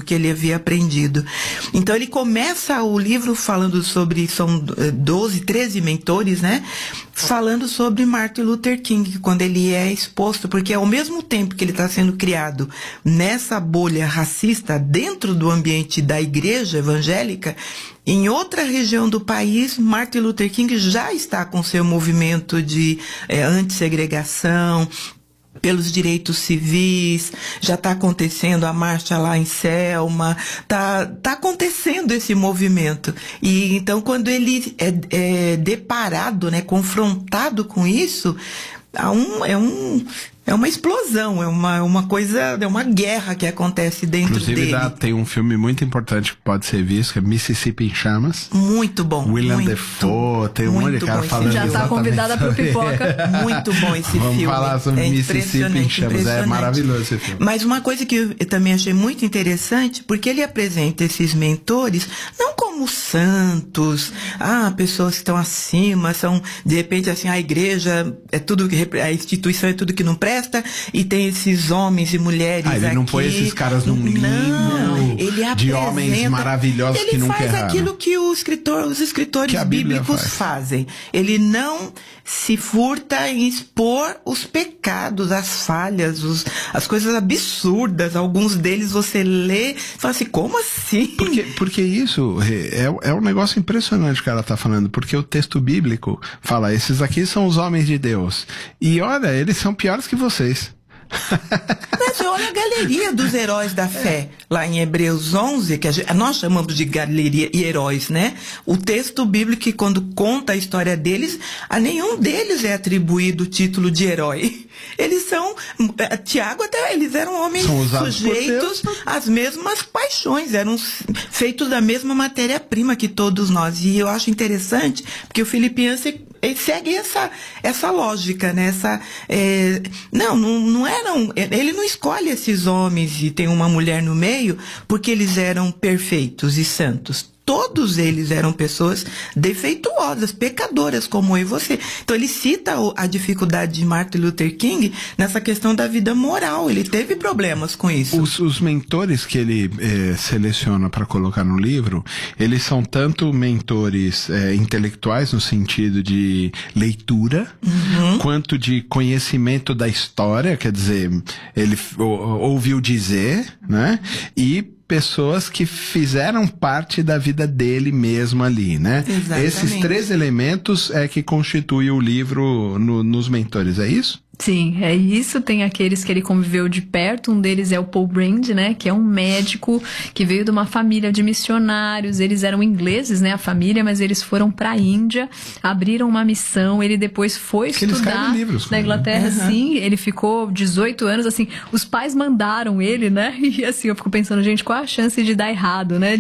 que ele havia aprendido. Então ele começa o livro falando sobre, são 12, 13 mentores, né? Falando sobre Martin Luther King, quando ele é exposto, porque ao mesmo tempo que ele está sendo criado nessa bolha racista dentro do ambiente da igreja evangélica, em outra região do país, Martin Luther King já está com seu movimento de antissegregação, pelos direitos civis, já está acontecendo a marcha lá em Selma, tá acontecendo esse movimento. E então, quando ele é deparado, né, confrontado com isso, é uma explosão, é uma coisa, é uma guerra que acontece dentro dele. Inclusive, tem um filme muito importante que pode ser visto, que é Mississippi em Chamas. Muito bom. William Dafoe, tem um monte de cara falando. Já está convidada para o Pipoca. Muito bom esse filme. Vamos falar sobre Mississippi em Chamas, é maravilhoso esse filme. Mas uma coisa que eu também achei muito interessante, porque ele apresenta esses mentores, não como santos, pessoas que estão acima, são, de repente, assim, a igreja é tudo, a instituição é tudo que não presta, e tem esses homens e mulheres aqui. Ele não põe esses caras num limbo de homens maravilhosos que nunca erraram. Ele faz aquilo que os escritores bíblicos fazem. Ele não se furta em expor os pecados, as falhas, as coisas absurdas. Alguns deles você lê e fala assim, como assim? Porque isso é um negócio impressionante que ela está falando, porque o texto bíblico fala, esses aqui são os homens de Deus. E olha, eles são piores que vocês. Mas olha a galeria dos heróis da fé, lá em Hebreus 11, que nós chamamos de galeria e heróis, né? O texto bíblico, quando conta a história deles, a nenhum deles é atribuído o título de herói. Eles são, Tiago até, eles eram homens sujeitos às mesmas paixões, eram feitos da mesma matéria-prima que todos nós. E eu acho interessante, porque o Filipenses ele segue essa lógica, né? Não eram, ele não escolhe esses homens e tem uma mulher no meio porque eles eram perfeitos e santos. Todos eles eram pessoas defeituosas, pecadoras, como eu e você. Então ele cita a dificuldade de Martin Luther King nessa questão da vida moral. Ele teve problemas com isso. Os mentores que ele seleciona para colocar no livro, eles são tanto mentores intelectuais, no sentido de leitura, quanto de conhecimento da história, quer dizer, ele ouviu dizer, né? E pessoas que fizeram parte da vida dele mesmo ali, né? Exatamente. Esses 3 elementos é que constituem o livro nos mentores, é isso? Sim, é isso. Tem aqueles que ele conviveu de perto. Um deles é o Paul Brand, né? Que é um médico que veio de uma família de missionários. Eles eram ingleses, né? A família, mas eles foram para a Índia, abriram uma missão. Ele depois foi estudar na Inglaterra, sim. Ele ficou 18 anos, assim. Os pais mandaram ele, né? E assim, eu fico pensando, gente, qual a chance de dar errado, né?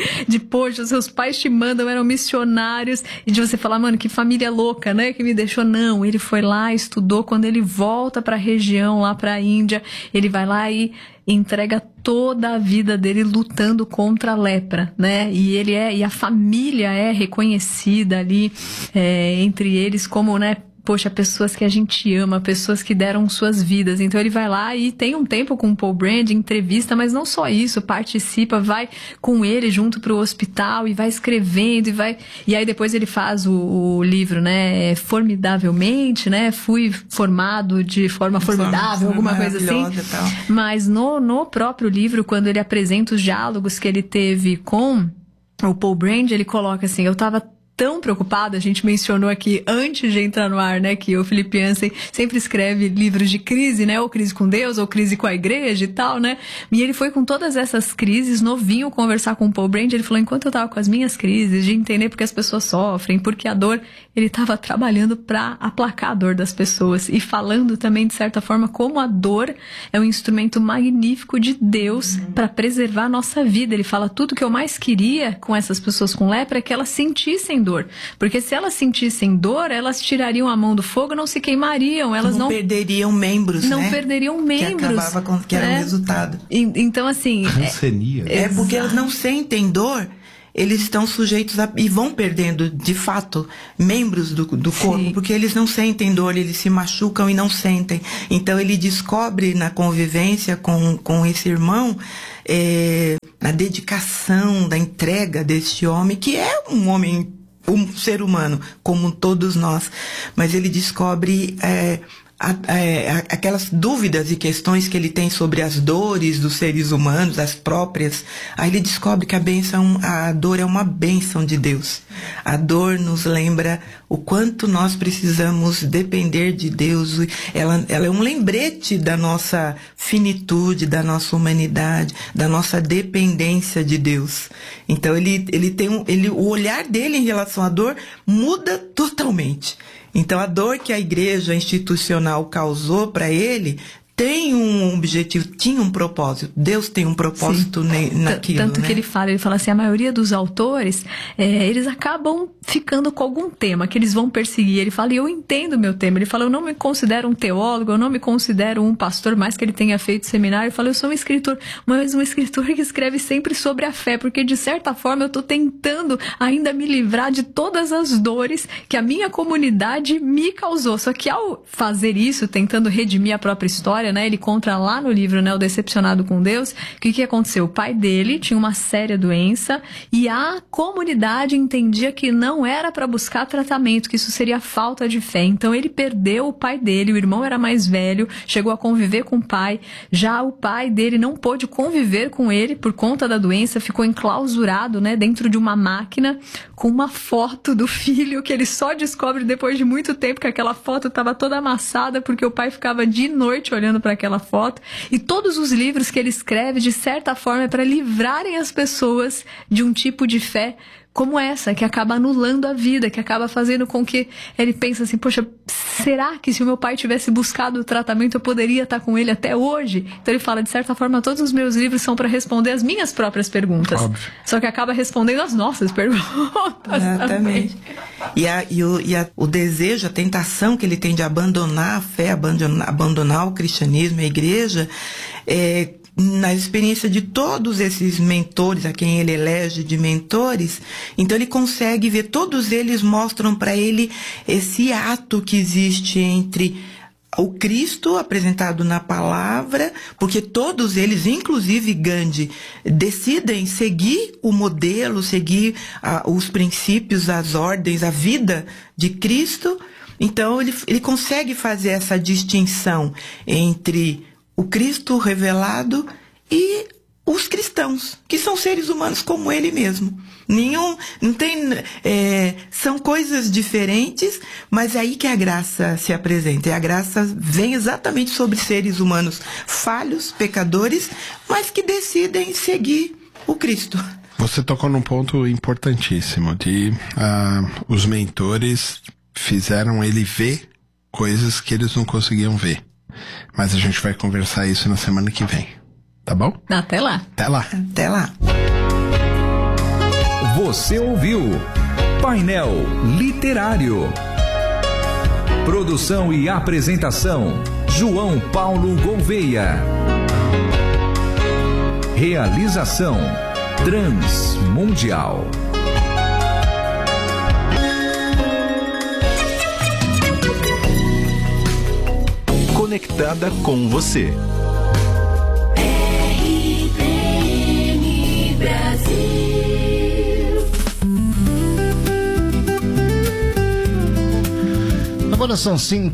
Poxa, seus pais te mandam, eram missionários. E de você falar, mano, que família louca, né? Que me deixou. Não, ele foi lá, estudou. Quando ele volta para a região, lá para a Índia, ele vai lá e entrega toda a vida dele lutando contra a lepra, né? E a família é reconhecida ali entre eles como, né? Poxa, pessoas que a gente ama, pessoas que deram suas vidas. Então ele vai lá e tem um tempo com o Paul Brand, entrevista, mas não só isso, participa, vai com ele junto pro hospital e vai escrevendo e aí depois ele faz o livro, né? Formidavelmente, né? Fui formado de forma formidável, alguma coisa assim. Mas no próprio livro, quando ele apresenta os diálogos que ele teve com o Paul Brand, ele coloca assim, eu tava tão preocupada, a gente mencionou aqui antes de entrar no ar, né, que o Filipenses sempre escreve livros de crise, né, ou crise com Deus, ou crise com a igreja e tal, né, e ele foi com todas essas crises, novinho, conversar com o Paul Brand, ele falou, enquanto eu tava com as minhas crises, de entender porque as pessoas sofrem, porque a dor, ele tava trabalhando pra aplacar a dor das pessoas, e falando também, de certa forma, como a dor é um instrumento magnífico de Deus para preservar a nossa vida. Ele fala, tudo que eu mais queria com essas pessoas com lepra é que elas sentissem dor. Porque se elas sentissem dor, elas tirariam a mão do fogo, não se queimariam, elas não perderiam membros, não perderiam membros. Que acabava que era o resultado. Então, assim... porque elas não sentem dor, eles estão sujeitos e vão perdendo, de fato, membros do corpo, sim, porque eles não sentem dor, eles se machucam e não sentem. Então ele descobre na convivência com esse irmão na dedicação, da entrega deste homem, que é um ser humano, como todos nós, mas ele descobre aquelas dúvidas e questões que ele tem sobre as dores dos seres humanos, as próprias. Aí ele descobre que a dor é uma bênção de Deus. A dor nos lembra o quanto nós precisamos depender de Deus. Ela é um lembrete da nossa finitude, da nossa humanidade, da nossa dependência de Deus. Então o olhar dele em relação à dor muda totalmente. Então a dor que a igreja institucional causou para ele tem um objetivo, tinha um propósito. Deus tem um propósito naquilo. Tanto que ele fala assim, a maioria dos autores, eles acabam ficando com algum tema que eles vão perseguir. Ele fala, e eu entendo meu tema. Ele fala, eu não me considero um teólogo, eu não me considero um pastor, mais que ele tenha feito seminário. Ele fala, eu sou um escritor, mas um escritor que escreve sempre sobre a fé, porque de certa forma eu estou tentando ainda me livrar de todas as dores que a minha comunidade me causou. Só que ao fazer isso, tentando redimir a própria história, né, ele conta lá no livro, né, O Decepcionado com Deus, que aconteceu? O pai dele tinha uma séria doença e a comunidade entendia que não era para buscar tratamento, que isso seria falta de fé. Então ele perdeu o pai dele, o irmão era mais velho, chegou a conviver com o pai. Já o pai dele não pôde conviver com ele por conta da doença, ficou enclausurado, né, dentro de uma máquina com uma foto do filho, que ele só descobre depois de muito tempo que aquela foto estava toda amassada porque o pai ficava de noite olhando para aquela foto. E todos os livros que ele escreve, de certa forma, é para livrarem as pessoas de um tipo de fé como essa, que acaba anulando a vida, que acaba fazendo com que ele pense assim, poxa, será que se o meu pai tivesse buscado o tratamento eu poderia estar com ele até hoje? Então ele fala, de certa forma, todos os meus livros são para responder as minhas próprias perguntas. Óbvio. Só que acaba respondendo as nossas perguntas. Exatamente. O desejo, a tentação que ele tem de abandonar a fé, abandonar o cristianismo, a igreja, na experiência de todos esses mentores, a quem ele elege de mentores, então ele consegue ver, todos eles mostram para ele esse ato que existe entre o Cristo apresentado na palavra, porque todos eles, inclusive Gandhi, decidem seguir o modelo, seguir os princípios, as ordens, a vida de Cristo. Então ele consegue fazer essa distinção entre o Cristo revelado e os cristãos, que são seres humanos como ele mesmo. Não tem, são coisas diferentes, mas é aí que a graça se apresenta. E a graça vem exatamente sobre seres humanos falhos, pecadores, mas que decidem seguir o Cristo. Você tocou num ponto importantíssimo, os mentores fizeram ele ver coisas que eles não conseguiam ver. Mas a gente vai conversar isso na semana que vem, tá bom? Até lá. Até lá. Até lá. Você ouviu Painel Literário. Produção e apresentação, João Paulo Gouveia. Realização, Transmundial. Conectada com você. RBN Brasil. Agora são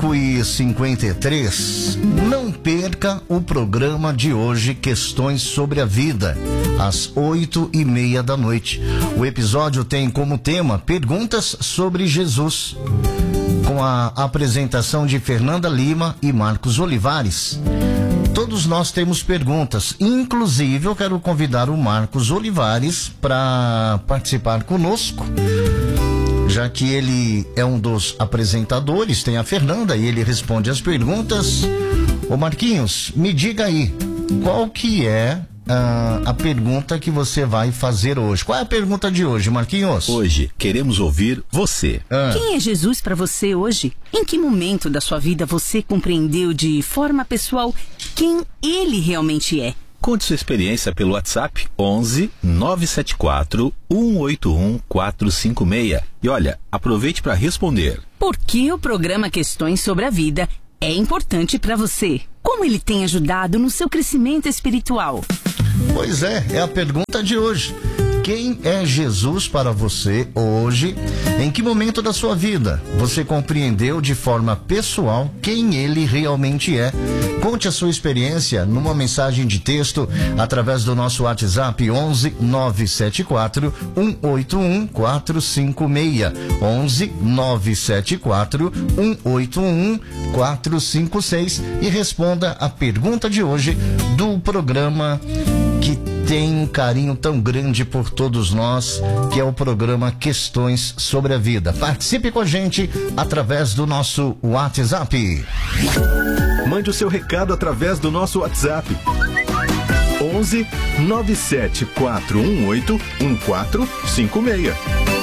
5h53. Não perca o programa de hoje, Questões sobre a Vida, às 8h30 da noite. O episódio tem como tema perguntas sobre Jesus, com a apresentação de Fernanda Lima e Marcos Olivares. Todos nós temos perguntas, inclusive eu quero convidar o Marcos Olivares para participar conosco, já que ele é um dos apresentadores, tem a Fernanda e ele responde as perguntas. Ô Marquinhos, me diga aí, qual que é a pergunta que você vai fazer hoje? Qual é a pergunta de hoje, Marquinhos? Hoje queremos ouvir você. Quem é Jesus para você hoje? Em que momento da sua vida você compreendeu de forma pessoal quem ele realmente é? Conte sua experiência pelo WhatsApp 11 974 181 456. E olha, aproveite para responder. Por que o programa Questões sobre a Vida é importante para você? Como ele tem ajudado no seu crescimento espiritual? Pois é a pergunta de hoje. Quem é Jesus para você hoje? Em que momento da sua vida você compreendeu de forma pessoal quem ele realmente é? Conte a sua experiência numa mensagem de texto através do nosso WhatsApp 11 974 181 456. 11 974 181 456 e responda a pergunta de hoje do programa que tem um carinho tão grande por todos nós, que é o programa Questões sobre a Vida. Participe com a gente através do nosso WhatsApp. Mande o seu recado através do nosso WhatsApp. 11 97418 1456.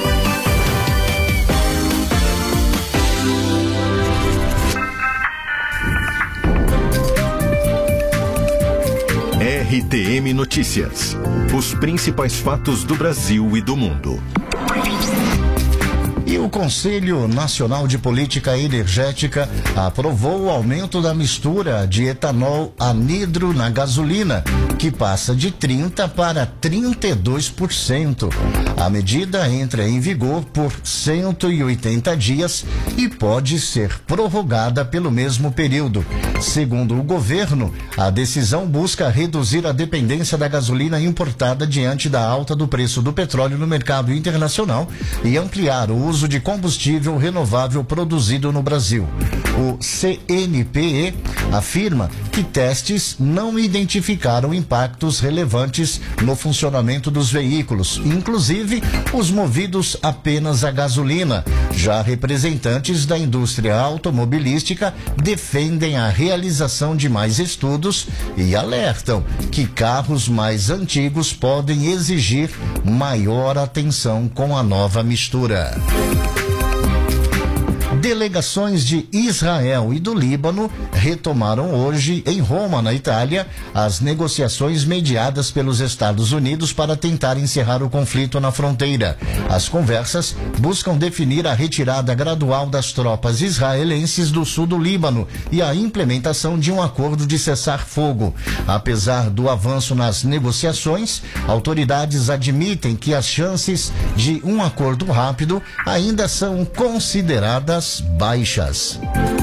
RTM Notícias. Os principais fatos do Brasil e do mundo. E o Conselho Nacional de Política Energética aprovou o aumento da mistura de etanol anidro na gasolina, que passa de 30% para 32%. A medida entra em vigor por 180 dias e pode ser prorrogada pelo mesmo período. Segundo o governo, a decisão busca reduzir a dependência da gasolina importada diante da alta do preço do petróleo no mercado internacional e ampliar o uso de combustível renovável produzido no Brasil. O CNPE afirma que testes não identificaram impactos relevantes no funcionamento dos veículos, inclusive os movidos apenas a gasolina. Já representantes da indústria automobilística defendem a realização de mais estudos e alertam que carros mais antigos podem exigir maior atenção com a nova mistura. Delegações de Israel e do Líbano retomaram hoje, em Roma, na Itália, as negociações mediadas pelos Estados Unidos para tentar encerrar o conflito na fronteira. As conversas buscam definir a retirada gradual das tropas israelenses do sul do Líbano e a implementação de um acordo de cessar-fogo. Apesar do avanço nas negociações, autoridades admitem que as chances de um acordo rápido ainda são consideradas baixas.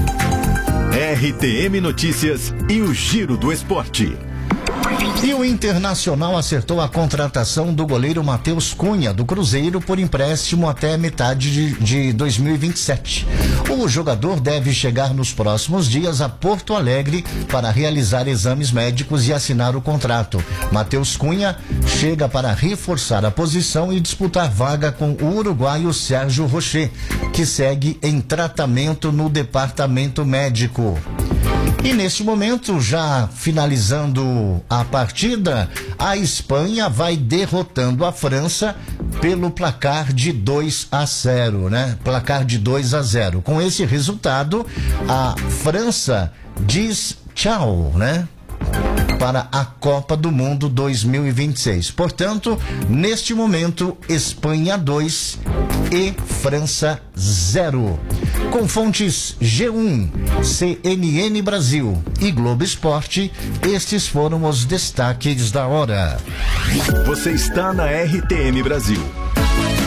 RTM Notícias e o Giro do Esporte. E o Internacional acertou a contratação do goleiro Matheus Cunha, do Cruzeiro, por empréstimo até metade de 2027. O jogador deve chegar nos próximos dias a Porto Alegre para realizar exames médicos e assinar o contrato. Matheus Cunha chega para reforçar a posição e disputar vaga com o uruguaio Sérgio Rocher, que segue em tratamento no departamento médico. E neste momento, já finalizando a partida, a Espanha vai derrotando a França pelo placar de 2-0, né? Placar de 2-0. Com esse resultado, a França diz tchau, né? Para a Copa do Mundo 2026. Portanto, neste momento, Espanha 2 e França 0. Com fontes G1, CNN Brasil e Globo Esporte, estes foram os destaques da hora. Você está na RTM Brasil.